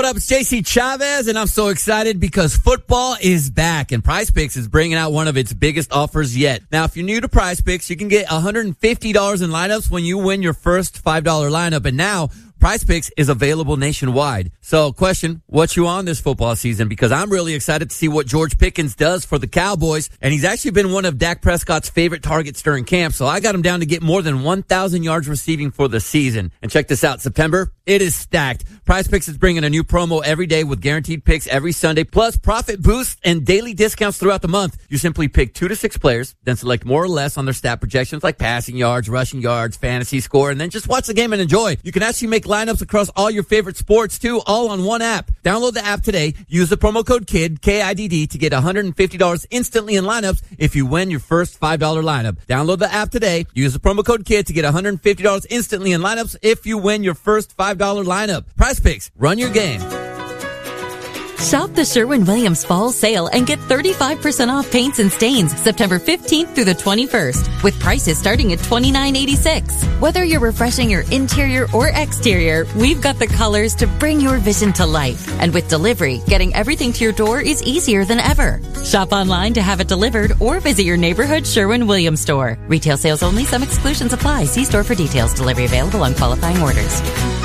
up? It's JC Chavez, and I'm so excited because football is back, and PrizePicks is bringing out one of its biggest offers yet. Now, if you're new to PrizePicks, you can get $150 in lineups when you win your first $5 lineup, and now PrizePicks is available nationwide. So, question, what you on this football season? Because I'm really excited to see what George Pickens does for the Cowboys, and he's actually been one of Dak Prescott's favorite targets during camp, so I got him down to get more than 1,000 yards receiving for the season. And check this out, September, it is stacked. PrizePicks is bringing a new promo every day with guaranteed picks every Sunday, plus profit boosts and daily discounts throughout the month. You simply pick 2 to 6 players, then select more or less on their stat projections like passing yards, rushing yards, fantasy score, and then just watch the game and enjoy. You can actually make lineups across all your favorite sports too, all on one app. Download the app today. Use the promo code KID, KIDD, to get $150 instantly in lineups if you win your first $5 lineup. Download the app today. Use the promo code KID to get $150 instantly in lineups if you win your first $5 lineup. PrizePicks, run your game. Shop the Sherwin-Williams Fall Sale and get 35% off paints and stains September 15th through the 21st with prices starting at $29.86. Whether you're refreshing your interior or exterior, we've got the colors to bring your vision to life. And with delivery, getting everything to your door is easier than ever. Shop online to have it delivered or visit your neighborhood Sherwin-Williams store. Retail sales only. Some exclusions apply. See store for details. Delivery available on qualifying orders.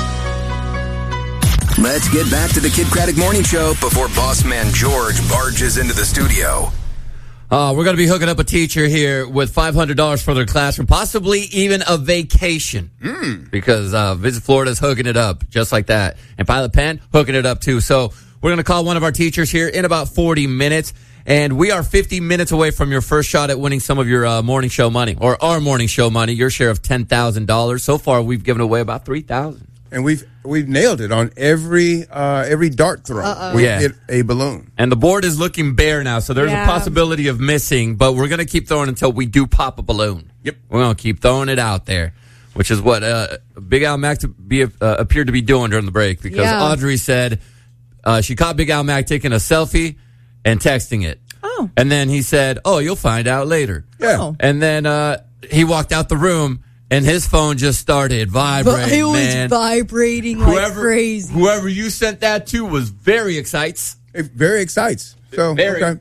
Let's get back to the Kid Craddock Morning Show before boss man George barges into the studio. We're going to be hooking up a teacher here with $500 for their classroom, possibly even a vacation. Because Visit Florida's hooking it up just like that. And Pilot Penn hooking it up too. So we're going to call one of our teachers here in about 40 minutes. And we are 50 minutes away from your first shot at winning some of your morning show money, or our morning show money, your share of $10,000. So far, we've given away about $3,000. And we've nailed it on every dart throw. We hit a balloon. And the board is looking bare now, so there's a possibility of missing, but we're going to keep throwing until we do pop a balloon. Yep. We're going to keep throwing it out there, which is what Big Al Mac appeared to be doing during the break, because Audrey said she caught Big Al Mac taking a selfie and texting it. Oh. And then he said, you'll find out later. Yeah. Oh. And then he walked out the room, and his phone just started vibrating, It was man. vibrating like crazy. Whoever you sent that to was very excites. It very excites. So, Very.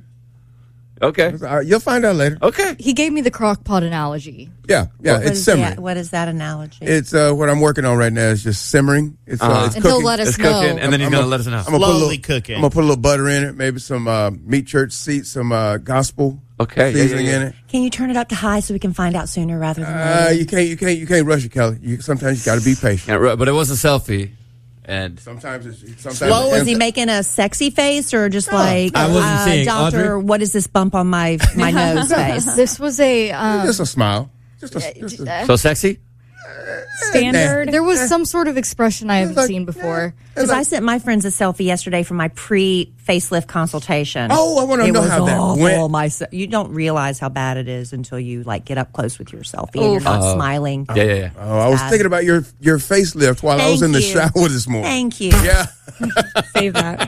Okay. You'll find out later. Okay. He gave me the crock pot analogy. Yeah, it's simmering. What is that analogy? It's what I'm working on right now is just simmering. It's And cooking. he'll let us It's know. cooking, and then he's going to let us know. I'm gonna put a Slowly little, cooking. I'm going to put a little butter in it, maybe some meat church seeds, some gospel seasoning in it. Can you turn it up to high so we can find out sooner rather than later? You can't rush it, Kelly. Sometimes you got to be patient. Yeah, but it was a selfie. And Sometimes Slow? Was he making a sexy face or just like, I wasn't seeing. doctor, Audrey? what is this bump on my nose face? This was a just a smile. Just a so sexy? Standard. there was some sort of expression I haven't seen before. Because I sent my friends a selfie yesterday for my pre-facelift consultation. Oh, I want to know how that went. You don't realize how bad it is until you get up close with your selfie and you're not smiling. Yeah. Oh, I was thinking about your facelift while I was in the shower this morning. Thank you. Yeah. Save that.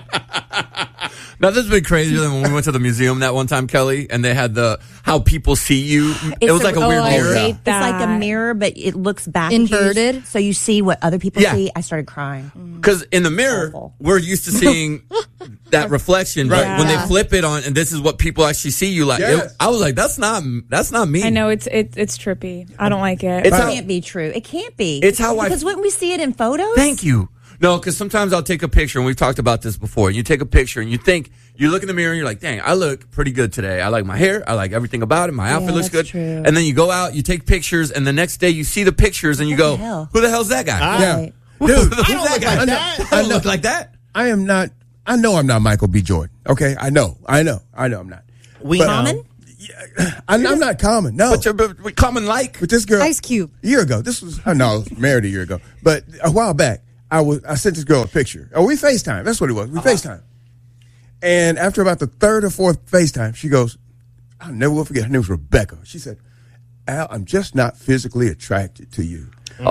Now, this has been crazier than when we went to the museum that one time, Kelly, and they had how people see you. It was like a weird mirror. hate It's like a mirror, but it looks back at Inverted. you, so you see what other people see. I started crying. Because in the mirror, we're used to seeing that reflection, but when they flip it on, and this is what people actually see you like. Yes. I was like, that's not me. I know it's trippy. I don't like it. It can't be true. It can't be. It's how because wouldn't we see it in photos? Thank you. No, because sometimes I'll take a picture, and we've talked about this before. You take a picture, and you look in the mirror, and you're like, dang, I look pretty good today. I like my hair. I like everything about it. My outfit looks good. True. And then you go out, you take pictures, and the next day you see the pictures, and you go, who the hell's that guy? Yeah. Right. Dude, Who's that guy? I don't look like that. I am not. I know I'm not Michael B. Jordan. Okay, I know I'm not. We Common? I'm not common. No, But common like. But this girl, Ice Cube. a year ago. This was I was married a year ago, but a while back, I sent this girl a picture. Oh, we FaceTime. That's what it was. We FaceTime. And after about the third or fourth FaceTime, she goes, I'll never will forget. Her name was Rebecca. She said, Al, I'm just not physically attracted to you.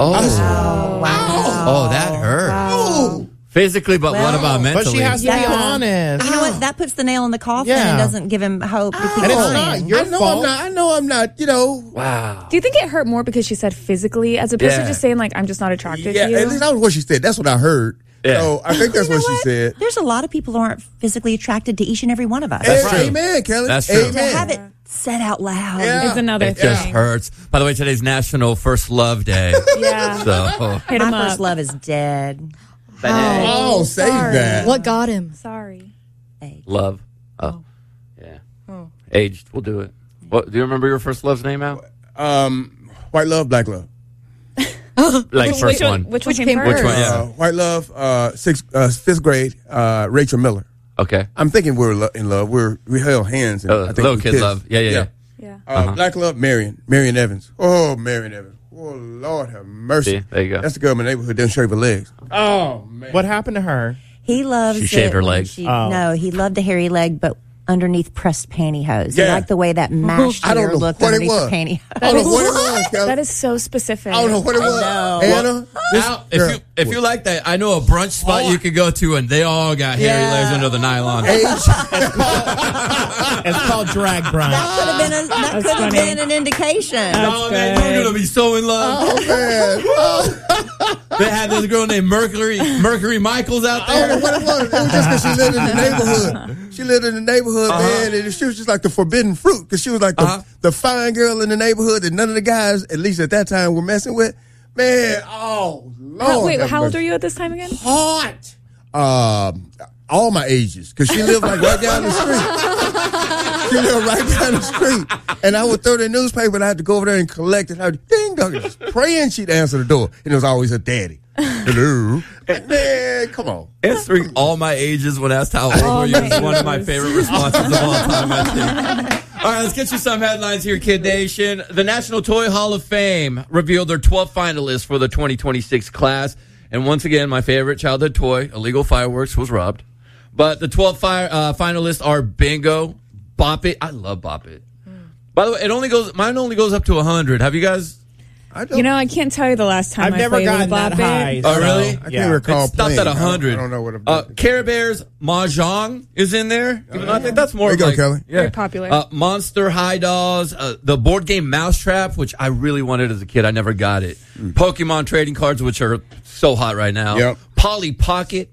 Oh, wow. Oh, that hurt. Oh. Physically, but what about mentally? But she has to be honest. You know what? That puts the nail in the coffin and doesn't give him hope to keep And it's going. not your fault. I know I'm not, Wow. Do you think it hurt more because she said physically as opposed to just saying I'm just not attratted to you? Yeah, that was what she said. That's what I heard. Yeah. So I think that's You know what she said. There's a lot of people who aren't physically attracted to each and every one of us. That's true. Amen, Kelly. That's true. To have it said out loud. Yeah. Is another It thing. just hurts. By the way, today's National First Love Day. Yeah. So, Hit him My first up. love is dead. Oh, save that. What got him? Sorry. love. Oh, yeah. Aged. We'll do it. What? Do you remember your first love's name, Al? White love, black love. Like first one. Which one came came first? first? Which one? Yeah. White love, fifth grade, Rachel Miller. Okay. I'm thinking we're in love. We held hands. And I think Little we kid kissed. love. Yeah. Yeah. Black love, Marion Evans. Oh, Marion Evans. Oh, Lord have mercy. See, there you go. That's the girl in my neighborhood. Doesn't shave her legs. Oh, man. What happened to her? He loves She shaved it her when legs. No, he loved a hairy leg, but underneath pressed pantyhose. Yeah. He liked the way that mashed I don't hair know looked what it underneath was. the pantyhose. I don't know what it was, Kelly. That is so specific. I don't know what it was. know. Anna, this Al, girl- if you like that, I know a brunch spot you could go to, and they all got hairy legs under the nylon. It's called drag brunch. That could have funny. been an indication. Oh man, good. you're gonna be so in love. Oh, man. They had this girl named Mercury Michaels out I don't know there. what it was. It was just because she lived in the neighborhood. She lived in the neighborhood, man, and she was just like the forbidden fruit because she was like the fine girl in the neighborhood that none of the guys, at least at that time, were messing with. Man, oh, Lord. Wait, have how old mercy. are you at this time again? Hot. All my ages, because she lived like right down the street. She lived right down the street, and I would throw the newspaper, and I had to go over there and collect it. I'd ding dong, just praying she'd answer the door, and it was always her daddy. Hello, and man, come on. Answering all my ages when asked how old were you is one of my favorite responses of all time, I think. All right, let's get you some headlines here, Kid Nation. The National Toy Hall of Fame revealed their 12 finalists for the 2026 class. And once again, my favorite childhood toy, illegal fireworks, was robbed. But the 12 finalists are Bingo, Bop It. I love Bop It. By the way, mine only goes up to 100. Have you guys? I don't. You know, I can't tell you the last time I've I never played gotten with that Bop It. high. Oh, really? I can't recall. It stopped playing. at 100. I don't know what I'm Care Bears Mahjong is in there. Even though I think that's more There you go, like, Kelly. Very popular. Monster High Dolls, the board game Mousetrap, which I really wanted as a kid. I never got it. Pokemon trading cards, which are so hot right now. Yep. Polly Pocket.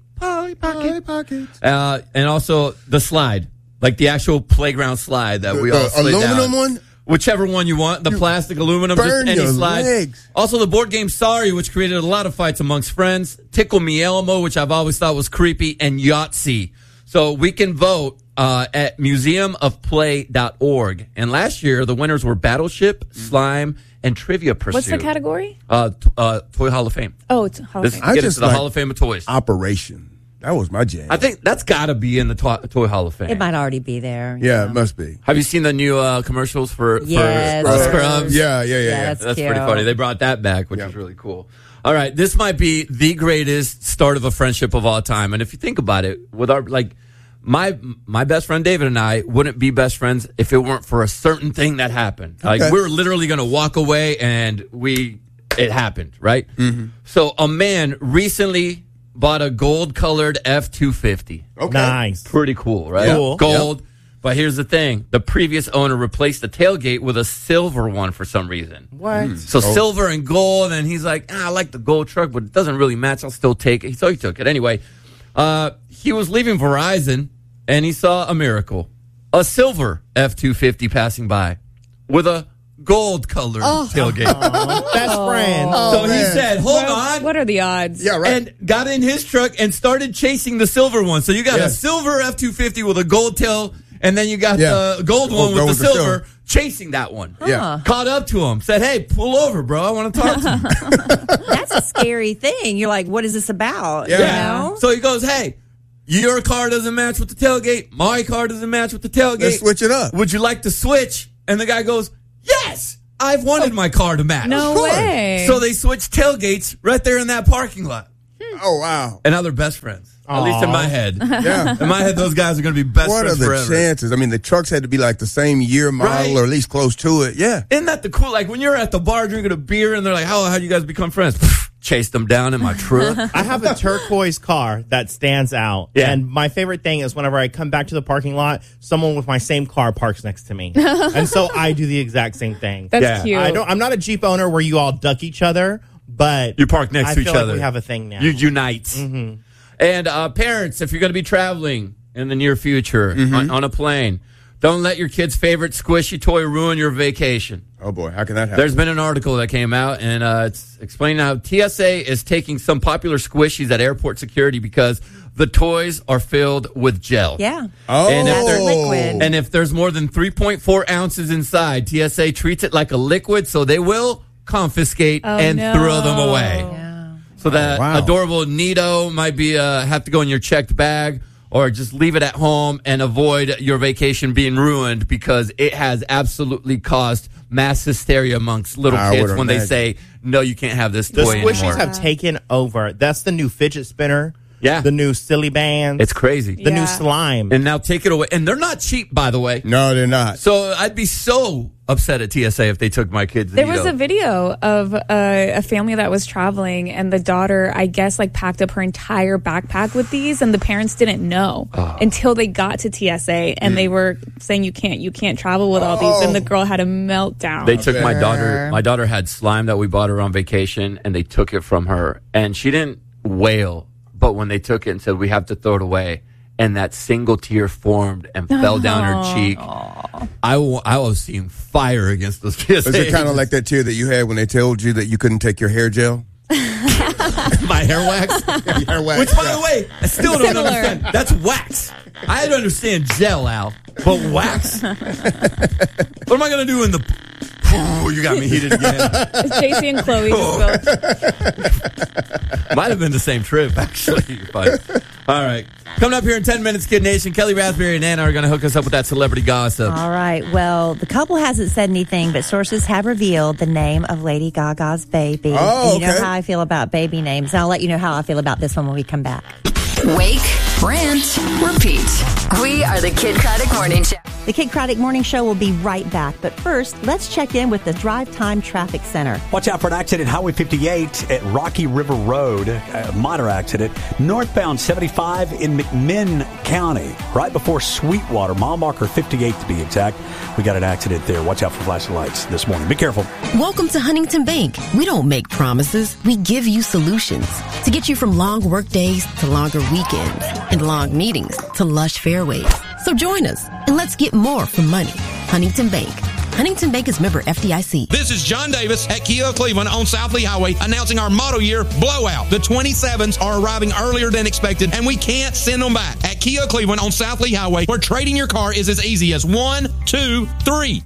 And also the slide, like the actual playground slide that we all slid aluminum down. one. Whichever one you want, the plastic, aluminum, burn just any your slide. legs. Also, the board game Sorry, which created a lot of fights amongst friends. Tickle Me Elmo, which I've always thought was creepy, and Yahtzee. So we can vote at museumofplay.org. And last year, the winners were Battleship, Slime, and Trivia Pursuit. What's the category? Toy Hall of Fame. Oh, it's Hall of This Fame. I get just into the like Hall of Fame of toys. Operation. That was my jam. I think that's got to be in the Toy Hall of Fame. It might already be there. Yeah, it must be. Have you seen the new commercials for Yes. Scrubs? Yeah. that's That's cute. pretty funny. They brought that back, which is really cool. All right, this might be the greatest start of a friendship of all time. And if you think about it, with our my best friend David and I wouldn't be best friends if it weren't for a certain thing that happened. Like we were literally going to walk away, and it happened, right? Mm-hmm. So a man recently bought a gold-colored F-250. Okay. Nice. Pretty cool, right? Cool. Gold. Yep. But here's the thing. The previous owner replaced the tailgate with a silver one for some reason. What? So silver and gold, and he's like, I like the gold truck, but it doesn't really match. I'll still take it. So he took it. Anyway, he was leaving Verizon, and he saw a miracle. A silver F-250 passing by with a gold-colored tailgate. Best friend. So he said, hold on. What are the odds? Yeah, right. And got in his truck and started chasing the silver one. So you got a silver F-250 with a gold tail, and then you got the gold one with the silver chasing that one. Yeah. Caught up to him. Said, hey, pull over, bro. I want to talk to you. That's a scary thing. You're like, what is this about? Yeah. You know? So he goes, hey, your car doesn't match with the tailgate. My car doesn't match with the tailgate. Let's switch it up. Would you like to switch? And the guy goes, yes, I've wanted my car to match. No Sure. way. So they switched tailgates right there in that parking lot. Oh, wow. And now they're best friends. At least in my head. Yeah. In my head, those guys are going to be best What are friends the forever. chances? I mean, the trucks had to be like the same year model Right. or at least close to it. Yeah. Isn't that the cool? Like when you're at the bar drinking a beer and they're like, how do you guys become friends? Chased them down in my truck. I have a turquoise car that stands out. Yeah. And my favorite thing is whenever I come back to the parking lot, someone with my same car parks next to me. And so I do the exact same thing. That's cute. I'm not a Jeep owner where you all duck each other, but You park next I to each feel like other. we have a thing now. You unite. And parents, if you're going to be traveling in the near future on a plane, don't let your kid's favorite squishy toy ruin your vacation. Oh, boy. How can that happen? There's been an article that came out, and it's explaining how TSA is taking some popular squishies at airport security because the toys are filled with gel. Yeah. Oh. And if, That's liquid. and if there's more than 3.4 ounces inside, TSA treats it like a liquid, so they will confiscate and throw them away. Yeah. So that wow. adorable Neato might be have to go in your checked bag, or just leave it at home and avoid your vacation being ruined because it has absolutely caused mass hysteria amongst little kids when they say, no, you can't have this The toy squishies anymore. have taken over. That's the new fidget spinner. Yeah. The new silly bands. It's crazy. The new slime. And now take it away. And they're not cheap, by the way. No, they're not. So I'd be so upset at TSA if they took my kids. There was a video of a family that was traveling, and the daughter, I guess, like packed up her entire backpack with these, and the parents didn't know until they got to TSA, and they were saying you can't travel with all these, and the girl had a meltdown. They took my daughter. My daughter had slime that we bought her on vacation, and they took it from her, and she didn't wail. But when they took it and said, we have to throw it away, and that single tear formed and fell down her cheek, I was seeing fire against those kids. Was it kind of like that tear that you had when they told you that you couldn't take your hair gel? My hair wax? Hair wax, Which, by the way, I still don't understand. That's wax. I had to understand gel, Al, but wax? What am I going to do in the... Oh, you got me heated again. It's JC and Chloe just built. Might have been the same trip, actually. But, all right. Coming up here in 10 minutes, Kid Nation, Kelly Raspberry and Anna are going to hook us up with that celebrity gossip. All right. Well, the couple hasn't said anything, but sources have revealed the name of Lady Gaga's baby. Oh, and you know okay. how I feel about baby names. I'll let you know how I feel about this one when we come back. Wake, rant, repeat. We are the Kid Craddock Morning Show. The Kid Craddock Morning Show will be right back. But first, let's check in with the Drive Time Traffic Center. Watch out for an accident, Highway 58 at Rocky River Road. A minor accident. Northbound 75 in McMinn County, right before Sweetwater, mile marker 58 to be exact. We got an accident there. Watch out for flashing lights this morning. Be careful. Welcome to Huntington Bank. We don't make promises. We give you solutions to get you from long work days to longer weekends and long meetings to lush fairways. So join us and let's get more for money. Huntington Bank. Huntington Bank is member FDIC. This is John Davis at Kia of Cleveland on South Lee Highway announcing our model year blowout. The 27s are arriving earlier than expected, and we can't send them back. At Kia of Cleveland on South Lee Highway, where trading your car is as easy as 1, 2, 3.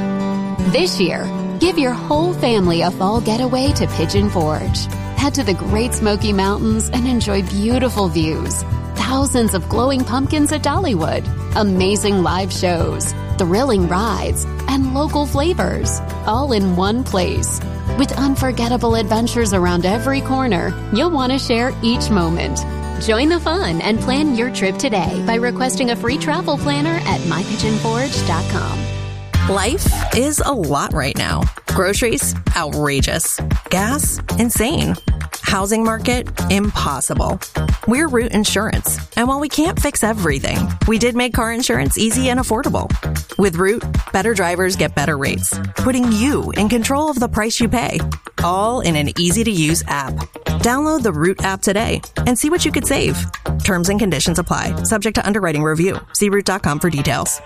This year, give your whole family a fall getaway to Pigeon Forge. Head to the Great Smoky Mountains and enjoy beautiful views. Thousands of glowing pumpkins at Dollywood, amazing live shows, thrilling rides, and local flavors, all in one place. With unforgettable adventures around every corner, you'll want to share each moment. Join the fun and plan your trip today by requesting a free travel planner at mypigeonforge.com. Life is a lot right now. Groceries, outrageous. Gas, insane. Housing market, impossible. We're Root Insurance, and while we can't fix everything, we did make car insurance easy and affordable. With Root, better drivers get better rates, putting you in control of the price you pay, all in an easy-to-use app. Download the Root app today and see what you could save. Terms and conditions apply, subject to underwriting review. See Root.com for details.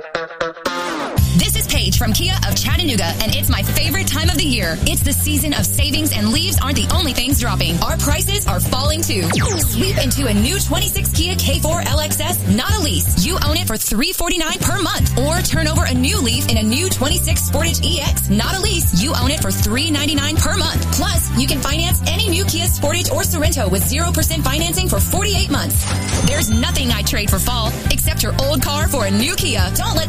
This is Paige from Kia of Chattanooga, and it's my favorite time of the year. It's the season of savings, and leaves aren't the only things dropping. Our prices are falling, too. Sweep into a new 26 Kia K4 LXS, not a lease. You own it for $349 per month. Or turn over a new leaf in a new 26 Sportage EX, not a lease. You own it for $399 per month. Plus, you can finance any new Kia Sportage or Sorrento with 0% financing for 48 months. There's nothing I'd trade for fall, except your old car for a new Kia. Don't let